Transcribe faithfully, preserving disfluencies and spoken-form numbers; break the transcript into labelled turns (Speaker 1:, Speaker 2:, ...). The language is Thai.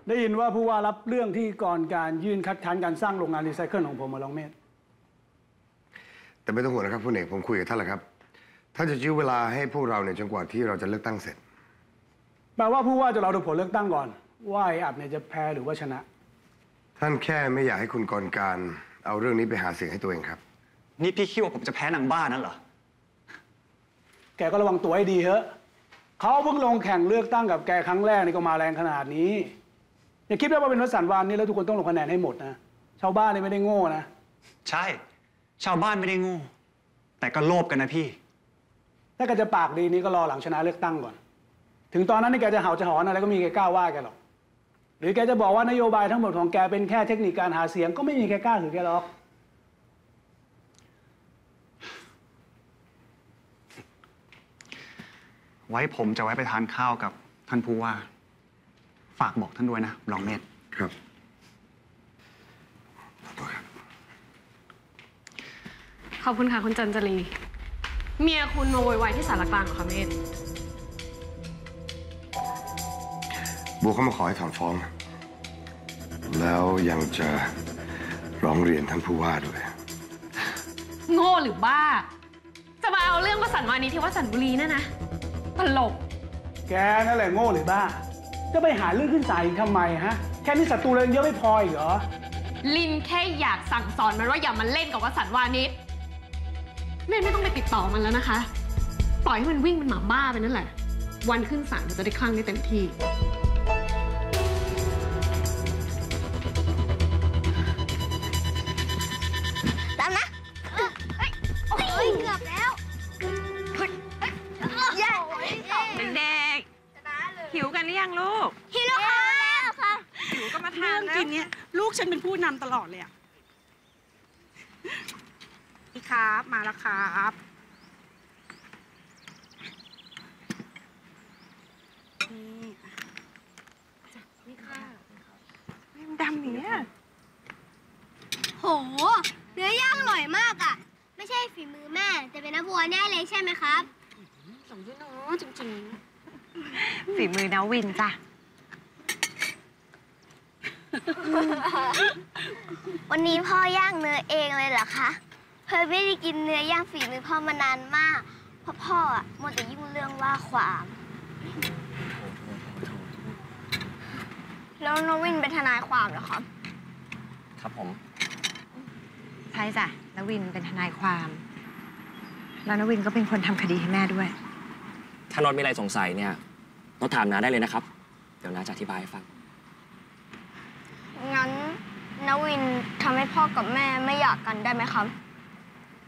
Speaker 1: ได้ยินว่าผู้ว่ารับเรื่องที่ก่อนการยื่นคัดค้านการสร้างโรงงานรีไซเคิลของผมมาลองเมธ
Speaker 2: แต่ไม่ต้องห่วงนะครับผู้เอกผมคุยกับท่านแล้วครับท่านจะยื้อเวลาให้พวกเราเนี่ยจนกว่าที่เราจะเลือกตั้งเสร็จ
Speaker 1: แปลว่าผู้ว่าจะรอดูผลเลือกตั้งก่อนว่าไอ้อัดเนี่ยจะแพ้หรือว่าชนะ
Speaker 2: ท่านแค่ไม่อยากให้คุณกรการเอาเรื่องนี้ไปหาเสียงให้ตัวเองครับ
Speaker 3: นี่พี่คิดว่าผมจะแพ้นางบ้านั่นเหรอ
Speaker 1: แกก็ระวังตัวให้ดีเถอะเขาเพิ่งลงแข่งเลือกตั้งกับแกครั้งแรกนี่ก็มาแรงขนาดนี้อย่าคิดว่าเป็นวัดสันวานนี่แล้วทุกคนต้องลงคะแนนให้หมดนะชาวบ้านนี่ไม่ได้โง่นะ
Speaker 3: ใช่ชาวบ้านไม่ได้โง่แต่ก็โลภกันนะพี่
Speaker 1: ถ้าแกจะปากดีนี่ก็รอหลังชนะเลือกตั้งก่อนถึงตอนนั้นนี่แกจะเห่าจะหอนอะไรก็มีแกกล้าว่าแกหรอกหรือแกจะบอกว่านโยบายทั้งหมดของแกเป็นแค่เทคนิคการหาเสียงก็ไม่มีแกกล้าถือแกหรอก
Speaker 3: ไว้ผมจะไว้ไปทานข้าวกับท่านผู้ว่าฝากบอกท่านด้วยนะรองเมธ
Speaker 2: ครับ
Speaker 4: ขอบคุณค่ะคุณจันจรีเมียคุณมาโวยวายที่ศาลกลางเหรอคะเมธ
Speaker 2: บัวเขามาขอให้ถอนฟ้องแล้วยังจะร้องเรียนท่านผู้ว่าด้วย
Speaker 4: โง่หรือบ้าจะมาเอาเรื่องวสันต์วานิชที่วสันต์บุรีนั่นนะตลก
Speaker 1: แกนั่นแหละโง่หรือบ้าจะไปหาเรื่องขึ้นศาลทำไมฮะแค่นี้ศัตรูเราเยอะไม่พออีกเหรอ
Speaker 4: ลินแค่อยากสั่งสอนมันว่าอย่ามาเล่นกับวสันต์วานิชแม่ไม่ต้องไปติดต่อมันแล้วนะคะปล่อยให้มันวิ่งเป็นหมาบ้าไปนั่นแหละวันขึ้นศาลมันจะได้คลั่งได้เต็มที่
Speaker 5: ตามนะโอ้ยเกือบแล้ว
Speaker 6: เด็กๆหิวกันหรือยังลูก
Speaker 5: หิวแล้วค่ะ
Speaker 6: หิวก็มาทานแล้ว
Speaker 7: กินเนี้ยลูกฉันเป็นผู้นำตลอดเลยอ่ะนี่ครับมาแล้วครับนี่นี่ค่ะ
Speaker 6: มันดำอย่างเนี้ย
Speaker 5: โหเนื้อย่างอร่อยมากอ่ะไม่ใช่ฝีมือแม่แต่เป็นน้าบัวแน่เลยใช่ไหมครับ
Speaker 7: สมด้วยเนาะจริง
Speaker 6: ๆฝีมือน้าวินจ้ะ
Speaker 5: วันนี้พ่อย่างเนื้อเองเลยเหรอคะเพยไม่ได้กินเนื้อย่างฝีมือพ่อมานานมากเพราะพ่ออะมัวแต่ยุ่งเรื่องว่าความแล้วน้องวินเป็นทนายความเหรอครับ
Speaker 3: ครับผม
Speaker 6: ใช่จ้ะน้าวินเป็นทนายความแล้วน้าวินก็เป็นคนทำคดีให้แม่ด้วย
Speaker 8: ถ้าน็อตมีอะไรสงสัยเนี่ยน็อตถามน้าได้เลยนะครับเดี๋ยวน้าจะอธิบายให้ฟัง
Speaker 5: งั้นน้าวินทำให้พ่อกับแม่ไม่อยากกันได้ไหมครับ